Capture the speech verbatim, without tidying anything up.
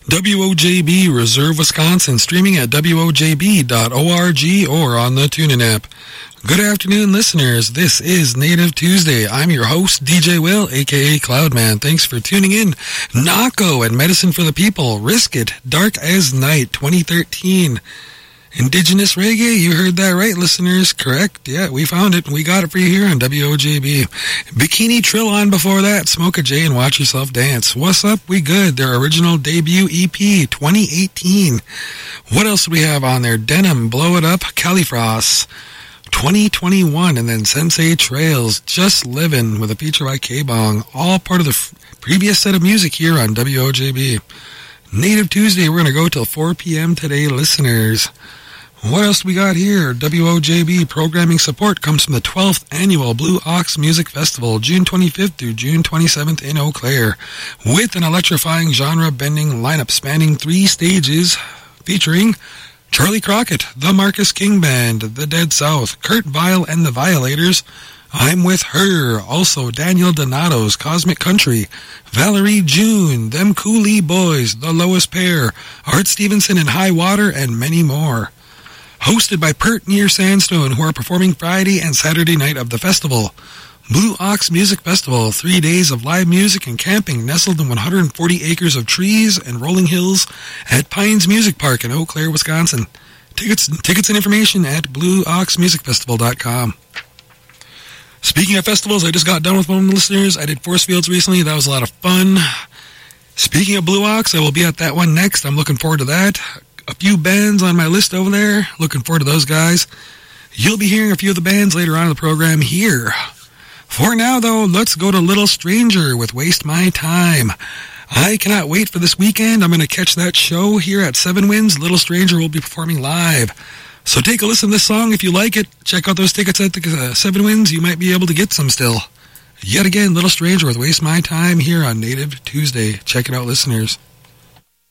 W O J B Reserve, Wisconsin, streaming at W O J B dot org or on the TuneIn app. Good afternoon, listeners. This is Native Tuesday. I'm your host, D J Will, aka Cloudman. Thanks for tuning in. Nako and Medicine for the People, Risk It, Dark as Night, twenty thirteen. Indigenous Reggae, you heard that right, listeners. Correct. Yeah, we found it. We got it for you here on W O J B. Bikini Trill on before that. Smoke a J and Watch Yourself Dance. What's up? We good. Their original debut E P, twenty eighteen. What else do we have on there? Denim, Blow It Up, Califrost, twenty twenty-one. And then Sensei Trails, Just Livin' with a feature by K-Bong. All part of the f- previous set of music here on W O J B. Native Tuesday, we're going to go till four p.m. today, listeners. What else we got here? W O J B programming support comes from the twelfth Annual Blue Ox Music Festival, June twenty-fifth through June twenty-seventh in Eau Claire, with an electrifying genre-bending lineup spanning three stages, featuring Charlie Crockett, the Marcus King Band, The Dead South, Kurt Vile and the Violators, I'm With Her, also Daniel Donato's Cosmic Country, Valerie June, Them Cooley Boys, The Lowest Pair, Art Stevenson and High Water, and many more. Hosted by Pert Near Sandstone, who are performing Friday and Saturday night of the festival. Blue Ox Music Festival, three days of live music and camping nestled in one hundred forty acres of trees and rolling hills at Pines Music Park in Eau Claire, Wisconsin. Tickets, tickets and information at blue ox music festival dot com. Speaking of festivals, I just got done with one of the listeners. I did Force Fields recently. That was a lot of fun. Speaking of Blue Ox, I will be at that one next. I'm looking forward to that. A few bands on my list over there. Looking forward to those guys. You'll be hearing a few of the bands later on in the program here. For now, though, let's go to Little Stranger with Waste My Time. I cannot wait for this weekend. I'm going to catch that show here at Seven Winds. Little Stranger will be performing live. So take a listen to this song if you like it. Check out those tickets at the uh, Seven Winds. You might be able to get some still. Yet again, Little Stranger with Waste My Time here on Native Tuesday. Check it out, listeners.